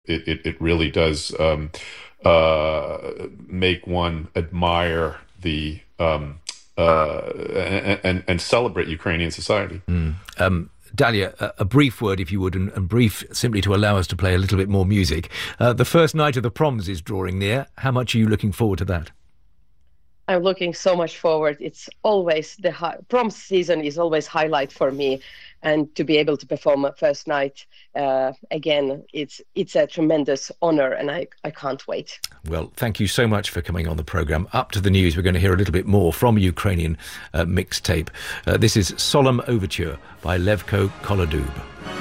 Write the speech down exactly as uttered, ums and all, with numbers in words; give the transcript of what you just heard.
it, it, it really does um, uh, make one admire the um, uh, and, and, and celebrate Ukrainian society. Mm. Um, Dalia, a, a brief word, if you would, and, and brief simply to allow us to play a little bit more music. Uh, the first night of the proms is drawing near. How much are you looking forward to that? I'm looking so much forward. It's always the hi- prom season is always highlight for me, and to be able to perform a first night uh, again, it's it's a tremendous honor, and I, I can't wait. Well, thank you so much for coming on the programme. Up to the news, we're going to hear a little bit more from Ukrainian uh, mixtape. Uh, this is Solemn Overture by Levko Kolodub.